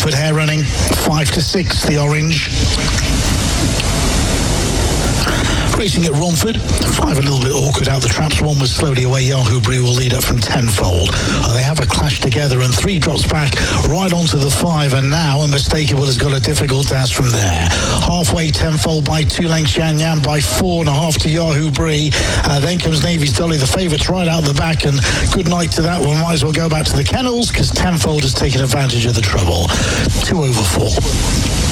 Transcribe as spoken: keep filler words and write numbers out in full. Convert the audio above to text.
Romford Hare running, five to six, the orange. Racing at Romford, five a little bit awkward out the traps. One was slowly away. Yahoo Bree will lead up from tenfold. Uh, they have a clash together, and three drops back right onto the five, and now Unmistakable has got a difficult task from there. Halfway, tenfold by two lengths. Yan Yan by four and a half to Yahoo Bree. Uh, then comes Navy's Dolly, the favourites right out the back, and good night to that one. Might as well go back to the kennels because tenfold has taken advantage of the trouble. Two over four.